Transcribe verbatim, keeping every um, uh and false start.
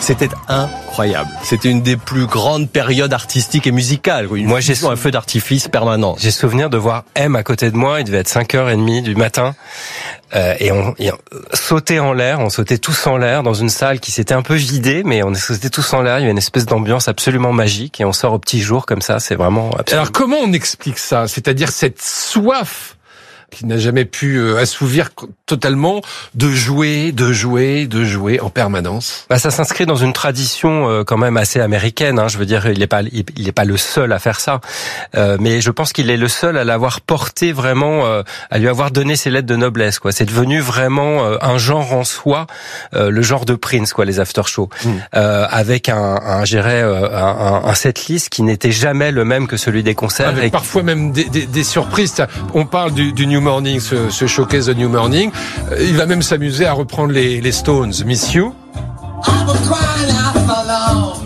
C'était incroyable. C'était une des plus grandes périodes artistiques et musicales. Une Moi, j'ai un feu d'artifice permanent. J'ai souvenir de voir M à côté de moi. Il devait être cinq heures trente du matin. Euh, et on, et on sautait en l'air, on sautait tous en l'air dans une salle qui s'était un peu vidée, mais on sautait tous en l'air. Il y avait une espèce d'ambiance absolument magique et on sort au petit jour comme ça. C'est vraiment absolument... Alors comment on explique ça? C'est-à-dire cette soif qui n'a jamais pu euh, assouvir totalement, de jouer, de jouer, de jouer en permanence. Bah, ça s'inscrit dans une tradition euh, quand même assez américaine. Hein. Je veux dire, il n'est pas, il, il est pas le seul à faire ça, euh, mais je pense qu'il est le seul à l'avoir porté vraiment, euh, à lui avoir donné ses lettres de noblesse. Quoi, c'est devenu vraiment euh, un genre en soi, euh, le genre de Prince, quoi, les after shows, mmh. euh, avec un, un, je dirais, euh, un, un setlist qui n'était jamais le même que celui des concerts. Avec et parfois même des, des, des surprises. On parle du, du New Morning, ce, ce showcase de New Morning. Il va même s'amuser à reprendre les, les Stones, Miss You.